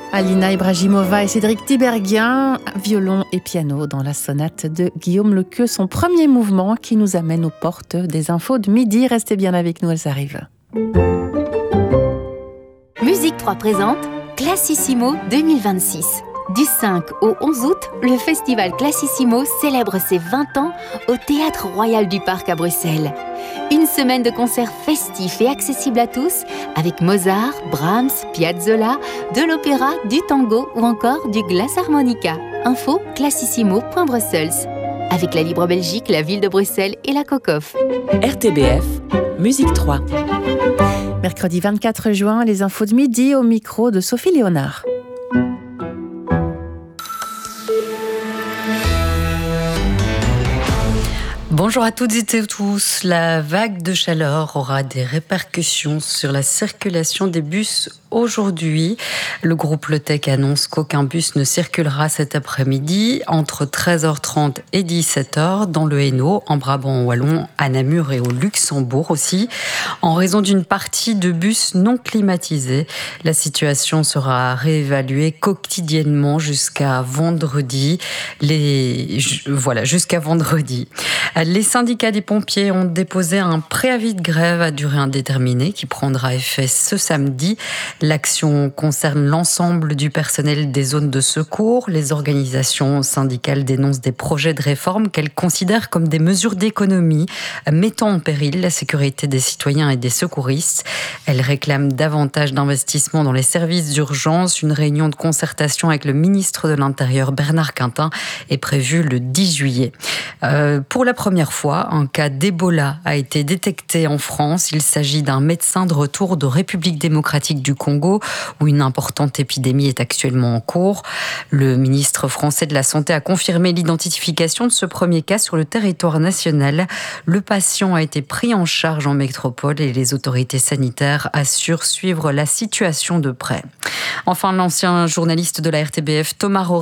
Alina Ibrahimova et Cédric Tiberghien, violon et piano dans la sonate de Guillaume Lequeux, son premier mouvement qui nous amène aux portes des infos de midi. Restez bien avec nous, elles arrivent. Musique 3 présente Classissimo 2026. Du 5 au 11 août, le festival Classissimo célèbre ses 20 ans au Théâtre Royal du Parc à Bruxelles. Une semaine de concerts festifs et accessibles à tous, avec Mozart, Brahms, Piazzolla, de l'opéra, du tango ou encore du glass harmonica. Info classissimo.brussels. Avec la Libre Belgique, la ville de Bruxelles et la COCOF. RTBF, Musique 3. Mercredi 24 juin, les infos de midi au micro de Sophie Léonard. Bonjour à toutes et à tous. La vague de chaleur aura des répercussions sur la circulation des bus aujourd'hui. Le groupe Le Tech annonce qu'aucun bus ne circulera cet après-midi entre 13h30 et 17h dans le Hainaut, en Brabant wallon, à Namur et au Luxembourg aussi, en raison d'une partie de bus non climatisés. La situation sera réévaluée quotidiennement jusqu'à vendredi. Jusqu'à vendredi. Les syndicats des pompiers ont déposé un préavis de grève à durée indéterminée qui prendra effet ce samedi. L'action concerne l'ensemble du personnel des zones de secours. Les organisations syndicales dénoncent des projets de réforme qu'elles considèrent comme des mesures d'économie, mettant en péril la sécurité des citoyens et des secouristes. Elles réclament davantage d'investissements dans les services d'urgence. Une réunion de concertation avec le ministre de l'Intérieur, Bernard Quintin, est prévue le 10 juillet. Pour la première fois, un cas d'Ebola a été détecté en France. Il s'agit d'un médecin de retour de République démocratique du Congo, où une importante épidémie est actuellement en cours. Le ministre français de la Santé a confirmé l'identification de ce premier cas sur le territoire national. Le patient a été pris en charge en métropole et les autorités sanitaires assurent suivre la situation de près. Enfin, l'ancien journaliste de la RTBF, Thomas